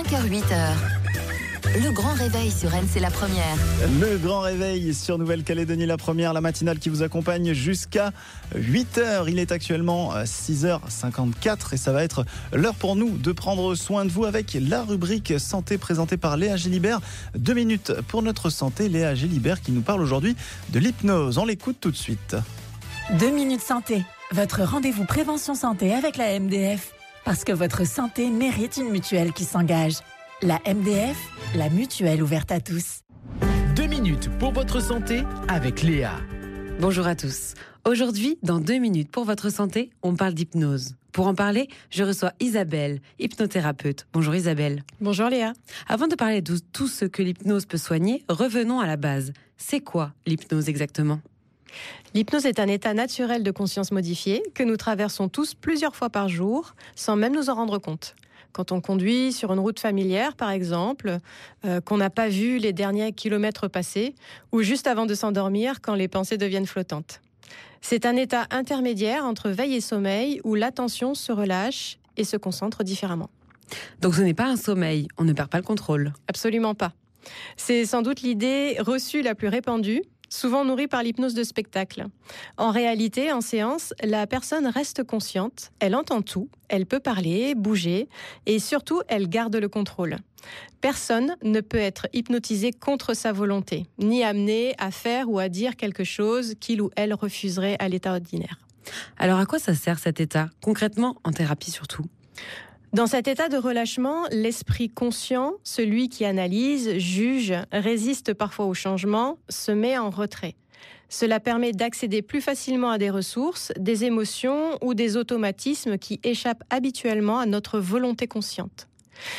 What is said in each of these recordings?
5h, 8h. Le grand réveil sur N, c'est la première. Le grand réveil sur Nouvelle-Calédonie, la première, la matinale qui vous accompagne jusqu'à 8h. Il est actuellement 6h54 et ça va être l'heure pour nous de prendre soin de vous avec la rubrique santé présentée par Léa Gélibert. 2 minutes pour notre santé. Léa Gélibert qui nous parle aujourd'hui de l'hypnose. On l'écoute tout de suite. 2 minutes santé, votre rendez-vous prévention santé avec la MDF. Parce que votre santé mérite une mutuelle qui s'engage. La MDF, la mutuelle ouverte à tous. 2 minutes pour votre santé avec Léa. Bonjour à tous. Aujourd'hui, dans 2 minutes pour votre santé, on parle d'hypnose. Pour en parler, je reçois Isabelle, hypnothérapeute. Bonjour Isabelle. Bonjour Léa. Avant de parler de tout ce que l'hypnose peut soigner, revenons à la base. C'est quoi l'hypnose exactement ? L'hypnose est un état naturel de conscience modifié que nous traversons tous plusieurs fois par jour sans même nous en rendre compte. Quand on conduit sur une route familière, par exemple, qu'on n'a pas vu les derniers kilomètres passer, ou juste avant de s'endormir quand les pensées deviennent flottantes. C'est un état intermédiaire entre veille et sommeil où l'attention se relâche et se concentre différemment. Donc ce n'est pas un sommeil, on ne perd pas le contrôle. Absolument pas. C'est sans doute l'idée reçue la plus répandue, souvent nourrie par l'hypnose de spectacle. En réalité, en séance, la personne reste consciente, elle entend tout, elle peut parler, bouger, et surtout, elle garde le contrôle. Personne ne peut être hypnotisé contre sa volonté, ni amené à faire ou à dire quelque chose qu'il ou elle refuserait à l'état ordinaire. Alors à quoi ça sert cet état, concrètement en thérapie surtout ? Dans cet état de relâchement, l'esprit conscient, celui qui analyse, juge, résiste parfois au changement, se met en retrait. Cela permet d'accéder plus facilement à des ressources, des émotions ou des automatismes qui échappent habituellement à notre volonté consciente.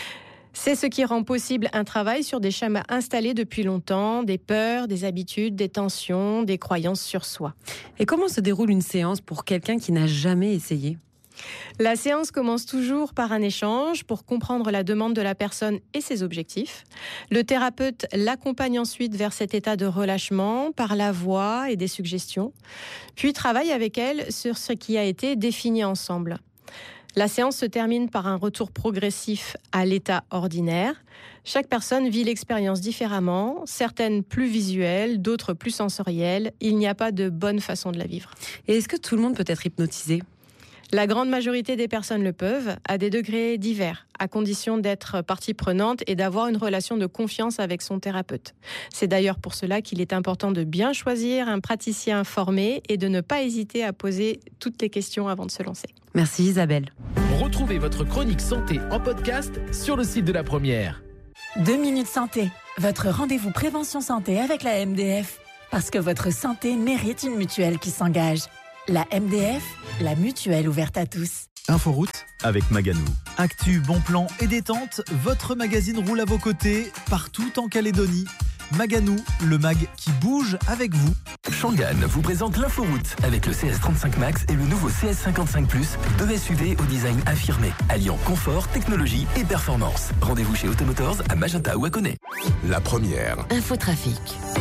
C'est ce qui rend possible un travail sur des schémas installés depuis longtemps, des peurs, des habitudes, des tensions, des croyances sur soi. Et comment se déroule une séance pour quelqu'un qui n'a jamais essayé ? La séance commence toujours par un échange pour comprendre la demande de la personne et ses objectifs. Le thérapeute l'accompagne ensuite vers cet état de relâchement par la voix et des suggestions, puis travaille avec elle sur ce qui a été défini ensemble. La séance se termine par un retour progressif à l'état ordinaire. Chaque personne vit l'expérience différemment, certaines plus visuelles, d'autres plus sensorielles. Il n'y a pas de bonne façon de la vivre. Et est-ce que tout le monde peut être hypnotisé ? La grande majorité des personnes le peuvent, à des degrés divers, à condition d'être partie prenante et d'avoir une relation de confiance avec son thérapeute. C'est d'ailleurs pour cela qu'il est important de bien choisir un praticien formé et de ne pas hésiter à poser toutes les questions avant de se lancer. Merci Isabelle. Retrouvez votre chronique santé en podcast sur le site de la première. 2 minutes santé, votre rendez-vous prévention santé avec la MDF. Parce que votre santé mérite une mutuelle qui s'engage. La MDF, la mutuelle ouverte à tous. Inforoute avec Maganou. Actu, bon plan et détente, votre magazine roule à vos côtés, partout en Calédonie. Maganou, le mag qui bouge avec vous. Shangan vous présente l'Inforoute avec le CS35 Max et le nouveau CS55+, 2 SUV au design affirmé, alliant confort, technologie et performance. Rendez-vous chez Automotors à Magenta ou à Koné. La première. Infotrafic.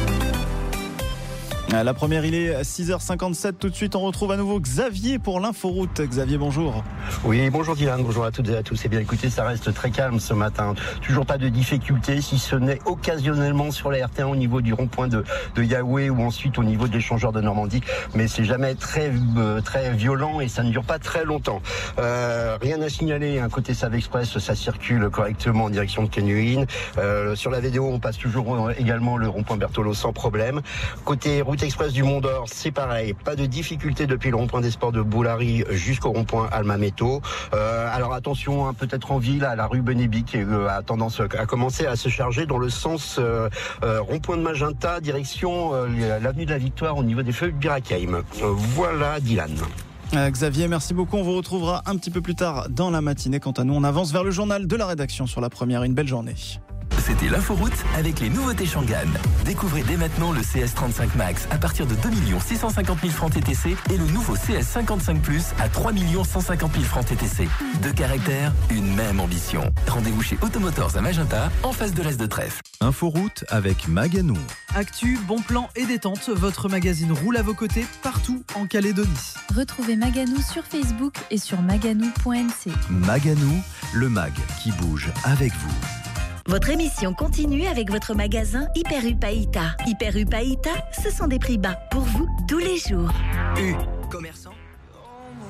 La première, il est 6h57. Tout de suite, on retrouve à nouveau Xavier pour l'inforoute. Xavier, bonjour. Oui, bonjour Dylan, bonjour à toutes et à tous. Eh bien écoutez, ça reste très calme ce matin. Toujours pas de difficultés, si ce n'est occasionnellement sur la RT1 au niveau du rond-point de Yahweh ou ensuite au niveau de l'échangeur de Normandie. Mais c'est jamais très violent et ça ne dure pas très longtemps. Rien à signaler, côté Save Express, ça circule correctement en direction de Canuine. Sur la vidéo, on passe toujours également le rond-point Berthelot sans problème. Côté route express du Mont d'Or, c'est pareil, pas de difficulté depuis le rond-point des sports de Boulary jusqu'au rond-point Almameto. Alors attention, peut-être en ville, à la rue Benébi qui a tendance à commencer à se charger dans le sens rond-point de Magenta, direction l'avenue de la Victoire au niveau des feux de Birakeim. Voilà Dylan. Xavier, merci beaucoup. On vous retrouvera un petit peu plus tard dans la matinée. Quant à nous, on avance vers le journal de la rédaction sur la première. Une belle journée. c'était l'inforoute avec les nouveautés Shangan. Découvrez dès maintenant le CS35 Max à partir de 2 650 000 francs TTC et le nouveau CS55 Plus à 3 150 000 francs TTC. Deux caractères, une même ambition. Rendez-vous chez Automotors à Magenta, en face de l'As de Trèfle. Inforoute avec Maganou. Actu, bon plan et détente, votre magazine roule à vos côtés partout en Calédonie. Retrouvez Maganou sur Facebook et sur maganou.nc. Maganou, le mag qui bouge avec vous. Votre émission continue avec votre magasin Hyper U Païta. Hyper U Païta, ce sont des prix bas pour vous tous les jours. Commerce.